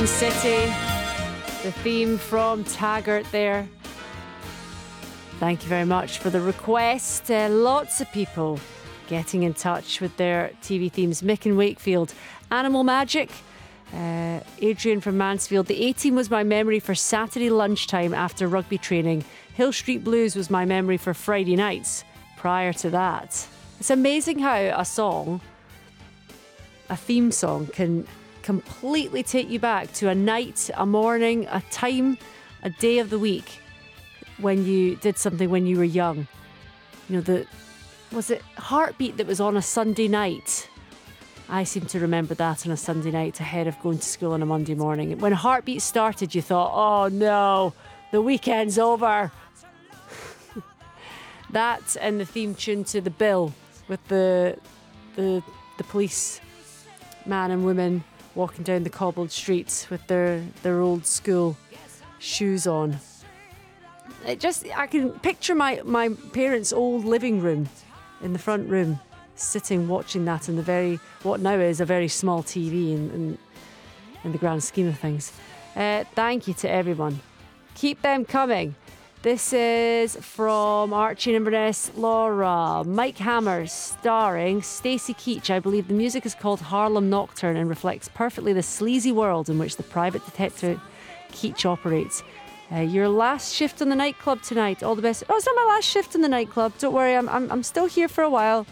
City, the theme from Taggart there. Thank you very much for the request. Lots of people getting in touch with their TV themes. Mick in Wakefield, Animal Magic. Adrian from Mansfield, the A-Team was my memory for Saturday lunchtime after rugby training. Hill Street Blues was my memory for Friday nights prior to that. It's amazing how a song, a theme song, can completely take you back to a night, a morning, a time, a day of the week when you did something when you were young. You know, was it Heartbeat that was on a Sunday night? I seem to remember that on a Sunday night ahead of going to school on a Monday morning. When Heartbeat started, you thought, oh no, the weekend's over. That and the theme tune to The Bill with the police man and woman walking down the cobbled streets with their old school shoes on. I can picture my parents' old living room in the front room, sitting watching that in what now is a very small TV in the grand scheme of things. Thank you to everyone. Keep them coming. This is from Archie and Inverness, Laura. Mike Hammers, starring Stacey Keach. I believe the music is called Harlem Nocturne and reflects perfectly the sleazy world in which the private detective Keach operates. Your last shift on the nightclub tonight. All the best. Oh, it's not my last shift in the nightclub. Don't worry, I'm still here for a while.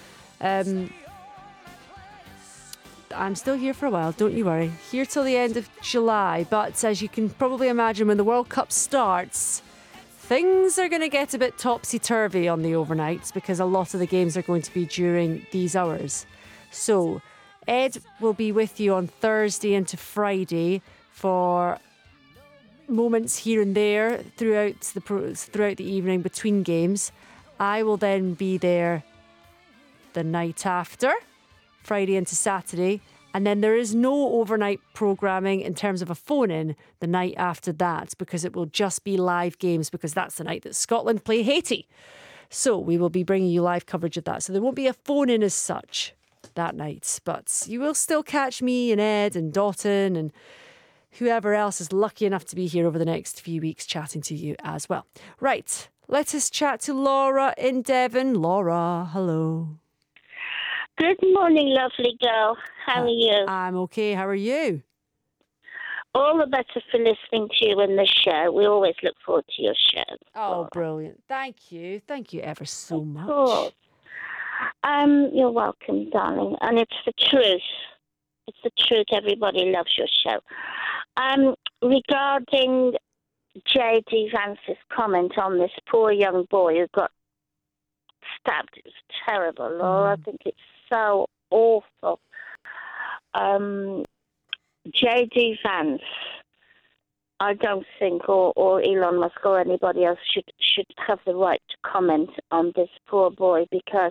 I'm still here for a while, don't you worry. Here till the end of July. But as you can probably imagine, when the World Cup starts, things are going to get a bit topsy-turvy on the overnights because a lot of the games are going to be during these hours. So Ed will be with you on Thursday into Friday for moments here and there throughout the evening between games. I will then be there the night after, Friday into Saturday, and then there is no overnight programming in terms of a phone-in the night after that because it will just be live games because that's the night that Scotland play Haiti. So we will be bringing you live coverage of that. So there won't be a phone-in as such that night, but you will still catch me and Ed and Dotton and whoever else is lucky enough to be here over the next few weeks chatting to you as well. Right, let us chat to Laura in Devon. Laura, hello. Good morning, lovely girl. How are you? I'm okay. How are you? All the better for listening to you in the show. We always look forward to your show. Oh, brilliant. Thank you. Thank you ever so much. Of course. You're welcome, darling. And it's the truth. It's the truth. Everybody loves your show. Regarding J.D. Vance's comment on this poor young boy who got stabbed, it was terrible, Laura. I think it's so awful. J.D. Vance, I don't think, or Elon Musk or anybody else should have the right to comment on this poor boy because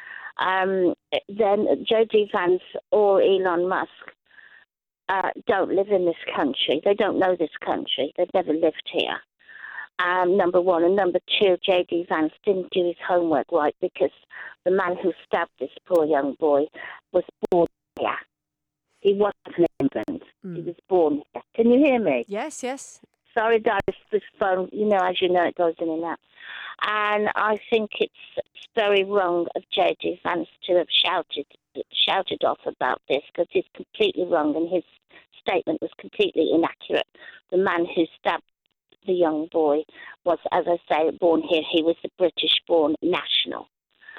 then J.D. Vance or Elon Musk don't live in this country. They don't know this country. They've never lived here. Number one. And number two, J.D. Vance didn't do his homework right because the man who stabbed this poor young boy was born here. He wasn't in England. He was born here. Can you hear me? Yes, yes. Sorry, Dad, this phone, as you know, it goes in and out. And I think it's very wrong of J.D. Vance to have shouted off about this because he's completely wrong and his statement was completely inaccurate. The man who stabbed the young boy was, as I say, born here. He was a British-born national.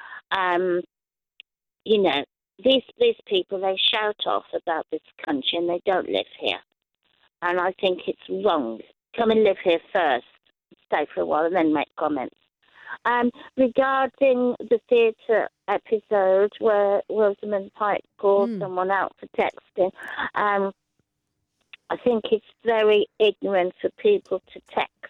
These people, they shout off about this country and they don't live here. And I think it's wrong. Come and live here first, stay for a while and then make comments. Regarding the theatre episode where Rosamund Pike called someone out for texting, I think it's very ignorant for people to text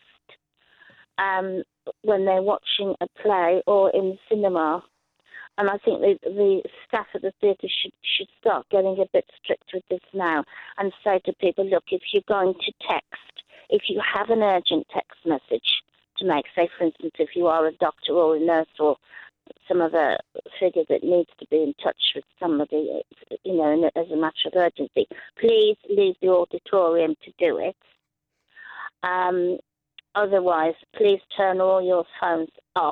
when they're watching a play or in the cinema. And I think the staff at the theatre should start getting a bit strict with this now and say to people, look, if you're going to text, if you have an urgent text message to make, say, for instance, if you are a doctor or a nurse or some other figure that needs to be in touch with somebody, as a matter of urgency, please leave the auditorium to do it. Otherwise, please turn all your phones off